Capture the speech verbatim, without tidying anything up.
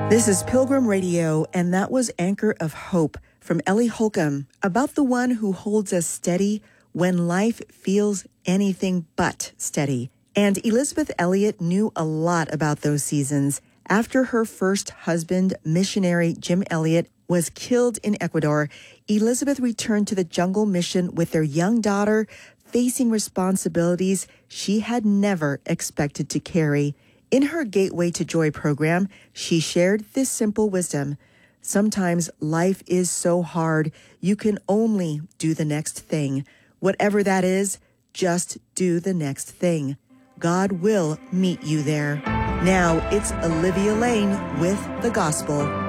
This is Pilgrim Radio, and that was Anchor of Hope from Ellie Holcomb, about the one who holds us steady when life feels anything but steady. And Elisabeth Elliot knew a lot about those seasons. After her first husband, missionary Jim Elliot, was killed in Ecuador, Elisabeth returned to the Jungle Mission with their young daughter, facing responsibilities she had never expected to carry. In her Gateway to Joy program, she shared this simple wisdom. Sometimes life is so hard, you can only do the next thing. Whatever that is, just do the next thing. God will meet you there. Now it's Olivia Lane with the Gospel.